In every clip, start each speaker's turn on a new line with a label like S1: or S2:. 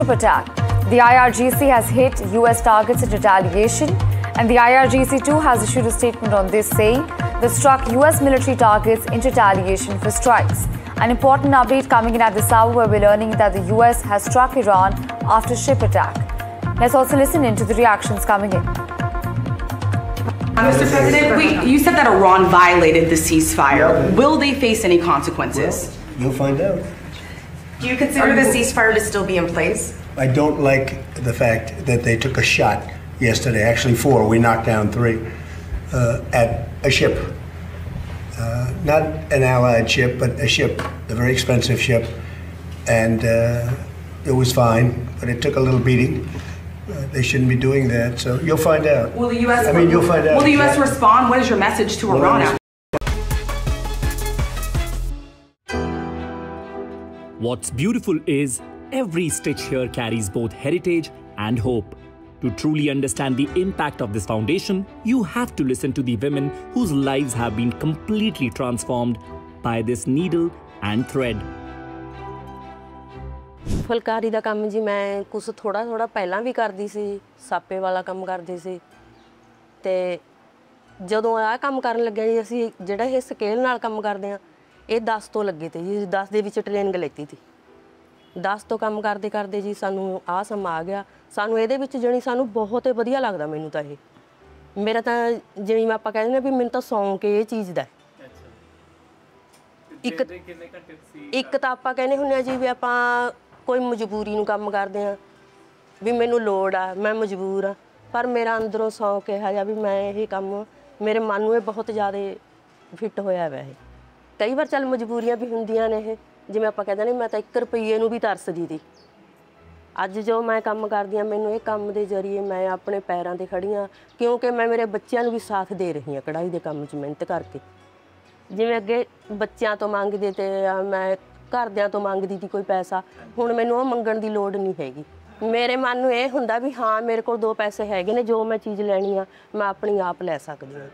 S1: attack. The IRGC has hit US targets in retaliation, and the IRGC too has issued a statement on this, saying they struck US military targets in retaliation for strikes. An important update coming in at this hour where we're learning that the US has struck Iran after ship attack. Let's also listen into the reactions coming in.
S2: Mr. President, you said that Iran violated the ceasefire. Will they face any consequences?
S3: Well, you'll find out.
S2: Do you consider the ceasefire to still be in place?
S3: I don't like the fact that they took a shot yesterday, actually 4, we knocked down 3, at a ship. Not an allied ship, but a ship, a very expensive ship. And it was fine, but it took a little beating. They shouldn't be doing that, so you'll find out.
S2: Will the U.S.
S3: You'll find out.
S2: Will the U.S. respond? What is your message to Iran?
S4: What's beautiful is every stitch here carries both heritage and hope. To truly understand the impact of this foundation, you have to listen to the women whose lives have been completely transformed by this needle and thread.
S5: Phulkari ਦਾ ਕੰਮ ਜੀ ਮੈਂ ਕੁਝ ਥੋੜਾ ਪਹਿਲਾਂ ਵੀ ਕਰਦੀ ਸੀ, ਸਾਪੇ ਵਾਲਾ ਕੰਮ ਕਰਦੀ ਸੀ ਤੇ ਜਦੋਂ ਆਹ ਕੰਮ ਕਰਨ ਲੱਗਿਆ ਜੀ ਅਸੀਂ ਜਿਹੜਾ ਇਹ ਸਕੇਲ ਨਾਲ ਕੰਮ ਕਰਦੇ ਆ ਇਹ 10 ਤੋਂ ਲੱਗੇ ਤੇ ਜੀ 10 ਦੇ ਵਿੱਚ ਟ੍ਰੇਨਿੰਗ ਲੈਤੀ ਸੀ 10 ਤੋਂ ਕੰਮ ਕਰਦੇ ਕਰਦੇ ਜੀ ਸਾਨੂੰ ਆਹ ਸਮਾਂ ਆ ਗਿਆ ਸਾਨੂੰ ਇਹਦੇ ਵਿੱਚ ਜਣੀ ਸਾਨੂੰ ਬਹੁਤ ਵਧੀਆ ਲੱਗਦਾ ਮੈਨੂੰ ਤਾਂ ਇਹ ਮੇਰਾ ਤਾਂ ਜਿਵੇਂ ਆਪਾਂ ਕਹਿੰਦੇ ਨੇ ਵੀ ਮੈਨੂੰ ਤਾਂ ਸ਼ੌਂਕ ਇਹ ਚੀਜ਼ ਦਾ ਇੱਕ ਤਾਂ ਆਪਾਂ ਕਹਿੰਦੇ ਹੁੰਦੇ ਆ ਜੀ ਵੀ ਆਪਾਂ ਕੋਈ ਮਜਬੂਰੀ ਨੂੰ ਕੰਮ ਕਰਦੇ ਆ ਵੀ ਮੈਨੂੰ ਲੋੜ ਆ ਮੈਂ ਮਜਬੂਰ ਆ ਪਰ ਮੇਰਾ ਅੰਦਰੋਂ ਸ਼ੌਂਕ ਇਹ ਆ ਵੀ ਮੈਂ ਇਹ ਕੰਮ ਮੇਰੇ ਮਨ ਨੂੰ ਇਹ ਬਹੁਤ ਜ਼ਿਆਦਾ ਫਿੱਟ ਹੋਇਆ ਹੋਇਆ ਇਹ ਕਈ ਵਾਰ ਚੱਲ ਮਜਬੂਰੀਆਂ ਵੀ ਹੁੰਦੀਆਂ ਨੇ ਇਹ ਜਿਵੇਂ ਆਪਾਂ ਕਹਿੰਦੇ ਨੇ ਮੈਂ ਤਾਂ 1 ਰੁਪਈਏ ਨੂੰ ਵੀ ਤਰਸਦੀ ਸੀ ਅੱਜ ਜੋ ਮੈਂ ਕੰਮ ਕਰਦੀ ਆ ਮੈਨੂੰ ਇਹ ਕੰਮ ਦੇ ਜ਼ਰੀਏ ਮੈਂ ਆਪਣੇ ਪੈਰਾਂ ਤੇ ਖੜੀ ਆ ਕਿਉਂਕਿ ਮੈਂ ਮੇਰੇ ਬੱਚਿਆਂ ਨੂੰ ਵੀ ਸਾਥ ਦੇ ਰਹੀ ਆ ਕਢਾਈ ਦੇ ਕੰਮ 'ਚ ਮਿਹਨਤ ਕਰਕੇ ਜਿਵੇਂ ਅੱਗੇ ਬੱਚਿਆਂ ਤੋਂ ਮੰਗਦੇ ਤੇ ਮੈਂ ਘਰਦਿਆਂ ਤੋਂ ਮੰਗਦੀ ਸੀ ਕੋਈ ਪੈਸਾ ਹੁਣ ਮੈਨੂੰ ਉਹ ਮੰਗਣ ਦੀ ਲੋੜ ਨਹੀਂ ਹੈਗੀ ਮੇਰੇ ਮਨ ਨੂੰ ਇਹ ਹੁੰਦਾ ਵੀ ਹਾਂ ਮੇਰੇ ਕੋਲ 2 ਪੈਸੇ ਹੈਗੇ ਨੇ ਜੋ ਮੈਂ ਚੀਜ਼ ਲੈਣੀ ਆ ਮੈਂ ਆਪਣੀ ਆਪ ਲੈ ਸਕਦੀ ਹਾਂ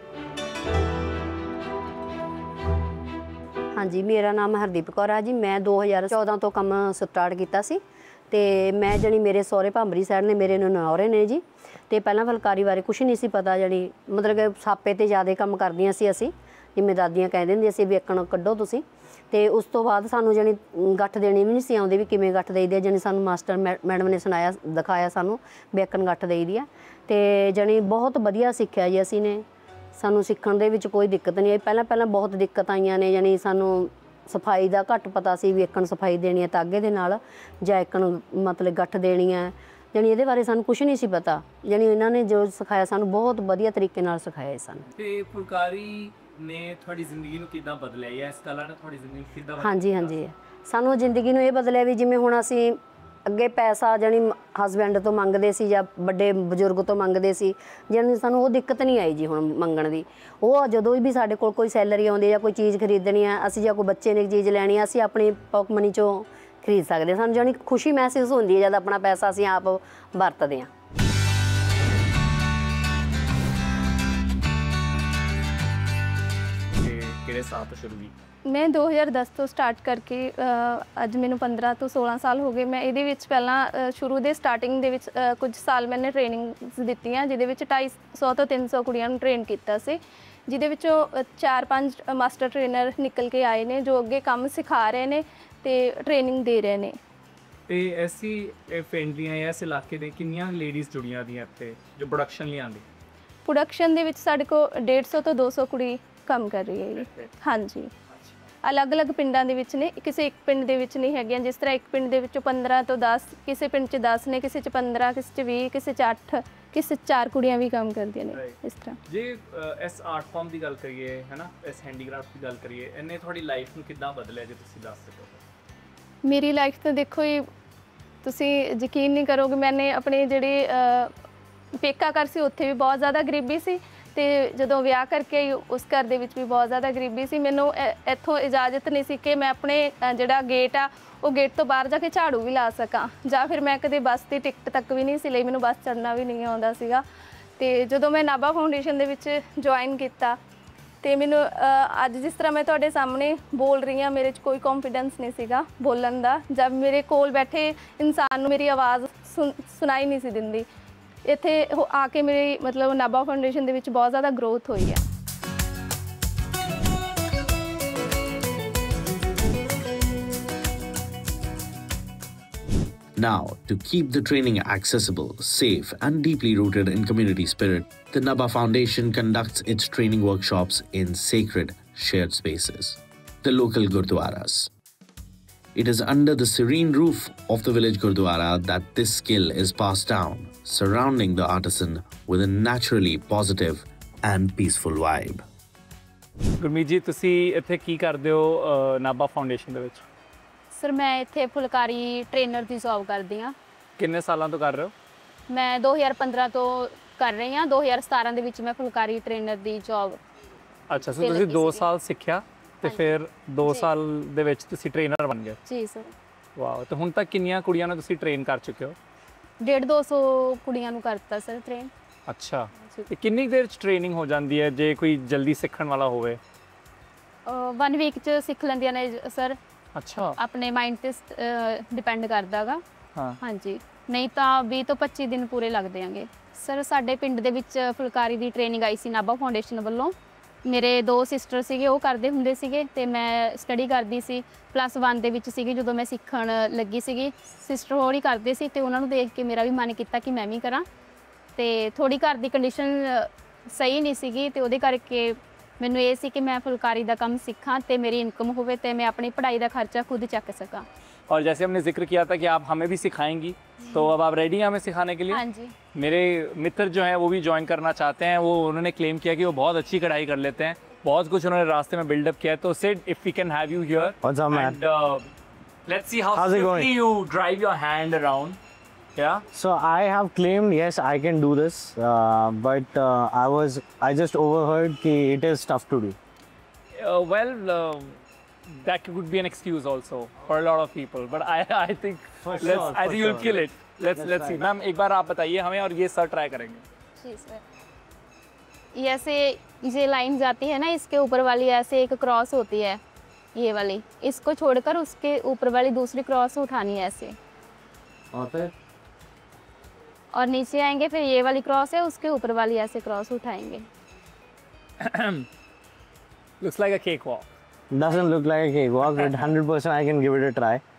S6: ਹਾਂਜੀ ਮੇਰਾ ਨਾਮ ਹਰਦੀਪ ਕੌਰ ਆ ਜੀ ਮੈਂ 2014 ਤੋਂ ਕੰਮ ਸਟਾਰਟ ਕੀਤਾ ਸੀ ਤੇ ਮੈਂ ਜਣੀ ਮੇਰੇ ਸਹੁਰੇ ਭਾਂਬਰੀ ਸਾਈਡ ਨੇ ਮੇਰੇ ਨਨੌਰੇ ਨੇ ਜੀ ਤੇ ਪਹਿਲਾਂ ਫੁਲਕਾਰੀ ਬਾਰੇ ਕੁਝ ਨਹੀਂ ਸੀ ਪਤਾ ਜਣੀ ਮਤਲਬ ਕਿ ਸਾਪੇ ਤੇ ਜ਼ਿਆਦਾ ਕੰਮ ਕਰਦੀਆਂ ਸੀ ਅਸੀਂ ਜਿਵੇਂ ਦਾਦੀਆਂ ਕਹਿ ਦਿੰਦੀਆਂ ਸੀ ਵੀ ਇੱਕਣ ਕੱਢੋ ਤੁਸੀਂ ਤੇ ਉਸ ਤੋਂ ਬਾਅਦ ਸਾਨੂੰ ਜਣੀ ਗੱਠ ਦੇਣੀ ਵੀ ਨਹੀਂ ਸੀ ਆਉਂਦੇ ਵੀ ਕਿਵੇਂ ਗੱਠ ਦੇਈਦੇ ਆ ਜਣੀ ਸਾਨੂੰ ਮਾਸਟਰ ਮੈਡਮ ਨੇ ਸੁਣਾਇਆ ਦਿਖਾਇਆ ਸਾਨੂੰ ਵੀ ਇੱਕਣ ਗੱਠ ਦੇਈਦੀ ਆ ਤੇ ਜਣੀ ਬਹੁਤ ਵਧੀਆ ਸਿੱਖਿਆ ਜੀ ਅਸੀਂ ਨੇ ਸਾਨੂੰ ਸਿੱਖਣ ਦੇ ਵਿੱਚ ਕੋਈ ਦਿੱਕਤ ਨਹੀਂ ਆਈ ਪਹਿਲਾਂ ਬਹੁਤ ਦਿੱਕਤ ਆਈਆਂ ਨੇ ਜਣੀ ਸਾਨੂੰ ਸਫਾਈ ਦਾ ਘੱਟ ਪਤਾ ਸੀ ਵੀ ਇੱਕਣ ਸਫਾਈ ਦੇਣੀ ਹੈ ਤਾਗੇ ਦੇ ਨਾਲ ਜਾਂ ਇੱਕਣ ਮਤਲਬ ਗੱਠ ਦੇਣੀ ਹੈ ਜਣੀ ਇਹਦੇ ਬਾਰੇ ਸਾਨੂੰ ਕੁਝ ਨਹੀਂ ਸੀ ਪਤਾ ਜਣੀ ਇਹਨਾਂ ਨੇ ਜੋ ਸਿਖਾਇਆ ਸਾਨੂੰ ਬਹੁਤ ਵਧੀਆ ਤਰੀਕੇ ਨਾਲ ਸਿਖਾਇਆ ਸਾਨੂੰ
S7: ਤੇ ਫੁਲਕਾਰੀ ਨੇ ਤੁਹਾਡੀ ਜ਼ਿੰਦਗੀ ਨੂੰ ਕਿੱਦਾਂ ਬਦਲਿਆ ਜਾਂ ਇਸ ਕਲਾ ਨੇ ਤੁਹਾਡੀ ਜ਼ਿੰਦਗੀ ਕਿੱਦਾਂ
S6: ਹਾਂਜੀ ਸਾਨੂੰ ਜ਼ਿੰਦਗੀ ਨੂੰ ਇਹ ਬਦਲਿਆ ਵੀ ਜਿਵੇਂ ਹੁਣ ਅਸੀਂ ਅੱਗੇ ਪੈਸਾ ਜਾਨੀ ਹਸਬੈਂਡ ਤੋਂ ਮੰਗਦੇ ਸੀ ਜਾਂ ਵੱਡੇ ਬਜ਼ੁਰਗ ਤੋਂ ਮੰਗਦੇ ਸੀ ਜਾਨੀ ਸਾਨੂੰ ਉਹ ਦਿੱਕਤ ਨਹੀਂ ਆਈ ਜੀ ਹੁਣ ਮੰਗਣ ਦੀ ਉਹ ਜਦੋਂ ਵੀ ਸਾਡੇ ਕੋਲ ਕੋਈ ਸੈਲਰੀ ਆਉਂਦੀ ਜਾਂ ਕੋਈ ਚੀਜ਼ ਖਰੀਦਣੀ ਆ ਅਸੀਂ ਜਾਂ ਕੋਈ ਬੱਚੇ ਨੇ ਚੀਜ਼ ਲੈਣੀ ਆ ਅਸੀਂ ਆਪਣੀ ਪੌਕ ਮਨੀ ਚੋਂ ਖਰੀਦ ਸਕਦੇ ਸਾਨੂੰ ਜਾਨੀ ਖੁਸ਼ੀ ਮਹਿਸੂਸ ਹੁੰਦੀ ਹੈ ਜਦ ਆਪਣਾ ਪੈਸਾ ਅਸੀਂ ਆਪ ਵਰਤਦੇ ਹਾਂ
S7: ਕਿਹੜੇ ਸਾਲ ਤੋਂ ਸ਼ੁਰੂ ਕੀਤੀ
S8: मैं 2010 ਤੋਂ ਸਟਾਰਟ ਕਰਕੇ ਅੱਜ ਮੈਨੂੰ 15 ਤੋਂ 16 ਸਾਲ ਹੋ ਗਏ ਮੈਂ ਇਹਦੇ ਵਿੱਚ ਪਹਿਲਾਂ ਸ਼ੁਰੂ ਦੇ ਸਟਾਰਟਿੰਗ ਦੇ ਵਿੱਚ ਕੁਝ ਸਾਲ ਮੈंने ਟ੍ਰੇਨਿੰਗਸ ਦਿੱਤੀਆਂ ਜਿਹਦੇ ਵਿੱਚ 250 ਤੋਂ 300 ਕੁੜੀਆਂ ਨੂੰ ਟ੍ਰੇਨ ਕੀਤਾ ਸੀ ਜਿਹਦੇ ਵਿੱਚੋਂ 4-5 ਮਾਸਟਰ ਟ੍ਰੇਨਰ ਨਿਕਲ ਕੇ ਆਏ ਨੇ ਜੋ ਅੱਗੇ ਕੰਮ ਸਿਖਾ ਰਹੇ ਨੇ ਤੇ ਟ੍ਰੇਨਿੰਗ ਦੇ ਰਹੇ ਨੇ
S7: ਤੇ ਐਸੀ ਪਿੰਡ ਦੀਆਂ ਇਸ ਇਲਾਕੇ ਦੇ ਕਿੰਨੀਆਂ ਲੇਡੀਜ਼ ਜੁੜੀਆਂ ਦੀਆਂ ਇੱਥੇ ਜੋ ਪ੍ਰੋਡਕਸ਼ਨ ਲਈ ਆਉਂਦੀ
S8: ਪ੍ਰੋਡਕਸ਼ਨ ਦੇ ਵਿੱਚ ਸਾਡੇ ਕੋਲ 150 ਤੋਂ 200 ਕੁੜੀ ਕੰਮ ਕਰ ਰਹੀ ਹੈ ਹਾਂਜੀ ਅਲੱਗ-ਅਲੱਗ ਪਿੰਡਾਂ ਦੇ ਵਿੱਚ ਨੇ ਕਿਸੇ ਇੱਕ ਪਿੰਡ ਦੇ ਵਿੱਚ ਨਹੀਂ ਹੈਗੀਆਂ ਜਿਸ ਤਰ੍ਹਾਂ ਇੱਕ ਪਿੰਡ ਦੇ ਵਿੱਚੋਂ 15 ਤੋਂ 10 ਕਿਸੇ ਪਿੰਡ 'ਚ 10 ਨੇ ਕਿਸੇ 'ਚ 15 ਕਿਸੇ 'ਚ 20 ਕਿਸੇ 'ਚ 8 ਕਿਸੇ 'ਚ 4 ਕੁੜੀਆਂ ਵੀ ਕੰਮ ਕਰਦੀਆਂ ਨੇ ਇਸ ਤਰ੍ਹਾਂ
S7: ਜੇ ਇਸ ਆਰਟ ਫਾਰਮ ਦੀ ਗੱਲ ਕਰੀਏ ਹੈ ਨਾ ਇਸ ਹੈਂਡੀਕ੍ਰਾਫਟ ਦੀ ਗੱਲ ਕਰੀਏ ਇਹਨੇ ਤੁਹਾਡੀ ਲਾਈਫ ਨੂੰ ਕਿੱਦਾਂ ਬਦਲਿਆ ਜੇ ਤੁਸੀਂ ਦੱਸ ਸਕੋ
S8: ਮੇਰੀ ਲਾਈਫ ਤਾਂ ਦੇਖੋ ਇਹ ਤੁਸੀਂ ਯਕੀਨ ਨਹੀਂ ਕਰੋਗੇ ਮੈंने ਆਪਣੇ ਜਿਹੜੇ ਪੇਕਾ ਘਰ ਸੀ ਉੱਥੇ ਵੀ ਬਹੁਤ ਜ਼ਿਆਦਾ ਗਰੀਬੀ ਸੀ ਤੇ ਜਦੋਂ ਵਿਆਹ ਕਰਕੇ ਉਸ ਘਰ ਦੇ ਵਿੱਚ ਵੀ ਬਹੁਤ ਜ਼ਿਆਦਾ ਗਰੀਬੀ ਸੀ ਮੈਨੂੰ ਇੱਥੋਂ ਇਜਾਜ਼ਤ ਨਹੀਂ ਸੀ ਕਿ ਮੈਂ ਆਪਣੇ ਜਿਹੜਾ ਗੇਟ ਆ ਉਹ ਗੇਟ ਤੋਂ ਬਾਹਰ ਜਾ ਕੇ ਝਾੜੂ ਵੀ ਲਾ ਸਕਾਂ ਜਾਂ ਫਿਰ ਮੈਂ ਕਦੇ ਬੱਸ ਦੀ ਟਿਕਟ ਤੱਕ ਵੀ ਨਹੀਂ ਸੀ ਲਈ ਮੈਨੂੰ ਬੱਸ ਚੜ੍ਹਨਾ ਵੀ ਨਹੀਂ ਆਉਂਦਾ ਸੀਗਾ ਤੇ ਜਦੋਂ ਮੈਂ ਨਾਭਾ ਫਾਊਂਡੇਸ਼ਨ ਦੇ ਵਿੱਚ ਜੁਆਇਨ ਕੀਤਾ ਤੇ ਮੈਨੂੰ ਅੱਜ ਜਿਸ ਤਰ੍ਹਾਂ ਮੈਂ ਤੁਹਾਡੇ ਸਾਹਮਣੇ ਬੋਲ ਰਹੀ ਹਾਂ, ਮੇਰੇ 'ਚ ਕੋਈ ਕੌਨਫੀਡੈਂਸ ਨਹੀਂ ਸੀਗਾ ਬੋਲਣ ਦਾ। ਜਦ ਮੇਰੇ ਕੋਲ ਬੈਠੇ ਇਨਸਾਨ ਨੂੰ ਮੇਰੀ ਆਵਾਜ਼ ਸੁਣਾਈ ਨਹੀਂ ਸੀ ਦਿੰਦੀ। ਇੱਥੇ ਆ ਕੇ ਮੇਰੀ ਮਤਲਬ ਨਾਭਾ ਫਾਊਂਡੇਸ਼ਨ ਦੇ ਵਿੱਚ ਬਹੁਤ ਜ਼ਿਆਦਾ ਗਰੋਥ ਹੋਈ ਹੈ।
S9: Now, to keep the training accessible, safe, and deeply rooted in community spirit, the Nabha Foundation conducts its training workshops in sacred shared spaces, the local gurdwaras. It is under the serene roof of the village gurdwara that this skill is passed down, surrounding the artisan with a naturally positive and peaceful vibe.
S7: Gurmeet ਜੀ, ਤੁਸੀਂ ਇੱਥੇ ਕੀ ਕਰਦੇ ਹੋ Nabha foundation ਦੇ ਵਿੱਚ?
S6: Sir ਮੈਂ ਇੱਥੇ phulkari trainer ਦੀ job ਕਰਦੀ ਹਾਂ।
S7: ਕਿੰਨੇ ਸਾਲਾਂ ਤੋਂ ਕਰ ਰਹੇ ਹੋ?
S6: ਮੈਂ 2015 ਤੋਂ ਕਰ ਰਹੀ ਹਾਂ। 2017 ਦੇ ਵਿੱਚ ਮੈਂ ਫੁਲਕਾਰੀ ਟ੍ਰੇਨਰ ਦੀ ਜੌਬ।
S7: ਅੱਛਾ, ਸੋ ਤੁਸੀਂ 2 ਸਾਲ ਸਿੱਖਿਆ ਤੇ ਫਿਰ 2 ਸਾਲ ਦੇ ਵਿੱਚ ਤੁਸੀਂ ਟ੍ਰੇਨਰ ਬਣ ਗਏ?
S6: ਜੀ ਸਰ।
S7: ਵਾਓ, ਤੇ ਹੁਣ ਤੱਕ ਕਿੰਨੀਆਂ ਕੁੜੀਆਂ ਨੂੰ ਤੁਸੀਂ ਟ੍ਰੇਨ ਕਰ ਚੁੱਕੇ ਹੋ?
S6: 150-200 ਕੁੜੀਆਂ ਨੂੰ ਕਰਤਾ ਸਰ ਟ੍ਰੇਨ।
S7: ਅੱਛਾ, ਤੇ ਕਿੰਨੀ ਦੇਰ 'ਚ ਟ੍ਰੇਨਿੰਗ ਹੋ ਜਾਂਦੀ ਹੈ ਜੇ ਕੋਈ ਜਲਦੀ ਸਿੱਖਣ ਵਾਲਾ ਹੋਵੇ?
S6: 1 ਵੀਕ 'ਚ ਸਿੱਖ ਲੈਂਦੀਆਂ ਨੇ ਸਰ।
S7: ਅੱਛਾ,
S6: ਆਪਣੇ ਮਾਈਂਡ ਤੇ ਡਿਪੈਂਡ ਕਰਦਾ ਗਾ।
S7: ਹਾਂ
S6: ਹਾਂਜੀ, ਨਹੀਂ ਤਾਂ 20 ਤੋਂ 25 ਦਿਨ ਪੂਰੇ ਲੱਗਦੇ ਆਂਗੇ ਸਰ। ਸਾਡੇ ਪਿੰਡ ਦੇ ਵਿੱਚ ਫੁਲਕਾਰੀ ਦੀ ਟ੍ਰੇਨਿੰਗ ਆਈ ਸੀ ਨਾਭਾ ਫਾਊਂਡੇਸ਼ਨ ਵੱਲੋਂ। ਮੇਰੇ 2 ਸਿਸਟਰ ਸੀਗੇ, ਉਹ ਕਰਦੇ ਹੁੰਦੇ ਸੀਗੇ ਤੇ ਮੈਂ ਸਟੱਡੀ ਕਰਦੀ ਸੀ। +1 ਦੇ ਵਿੱਚ ਸੀਗੀ ਜਦੋਂ ਮੈਂ ਸਿੱਖਣ ਲੱਗੀ ਸੀਗੀ। ਸਿਸਟਰ ਹੋਰ ਹੀ ਕਰਦੇ ਸੀ ਤੇ ਉਹਨਾਂ ਨੂੰ ਦੇਖ ਕੇ ਮੇਰਾ ਵੀ ਮਨ ਕੀਤਾ ਕਿ ਮੈਂ ਵੀ ਕਰਾਂ। ਤੇ ਥੋੜੀ ਘਰ ਦੀ ਕੰਡੀਸ਼ਨ ਸਹੀ ਨਹੀਂ ਸੀਗੀ ਤੇ ਉਹਦੇ ਕਰਕੇ ਮੈਨੂੰ ਇਹ ਸੀ कि मैं फुलकारी का काम सीखा तो मेरी इनकम होवे तो मैं अपनी पढ़ाई का खर्चा खुद चक सका।
S7: और जैसे हमने जिक्र किया था कि आप हमें भी सिखाएंगी, तो अब आप रेडी हैं हमें सिखाने के लिए?
S6: हाँ जी।
S7: मेरे मित्र जो हैं वो भी ज्वाइन करना चाहते हैं। वो उन्होंने क्लेम किया कि वो बहुत अच्छी कढ़ाई कर लेते हैं, बहुत कुछ उन्होंने रास्ते में बिल्डअप किया है। तो Sid, if we can have you here.
S10: What's up, man?
S7: And let's see how
S10: How's it going?
S7: swiftly you drive your hand around. Yeah.
S10: So I have claimed yes I can do this, but I just overheard कि it is tough to do.
S7: That could be an excuse also for a lot of people, but I think I think you'll kill it. Let's see. Ma'am, एक बार आप बताइए हमें और ये sir try करेंगे।
S6: जी sir. ये line जाती है ना, इसके ऊपर वाली ऐसे एक क्रॉस होती है, ये वाली, इसको छोड़कर उसके ऊपर वाली दूसरी क्रॉस उठानी है ऐसे, और नीचे आएंगे फिर ये वाली क्रॉस है, उसके ऊपर वाली ऐसे क्रॉस उठाएंगे।
S7: Looks like a cakewalk.
S10: Doesn't look like a cakewalk, but 100% I can give it a try.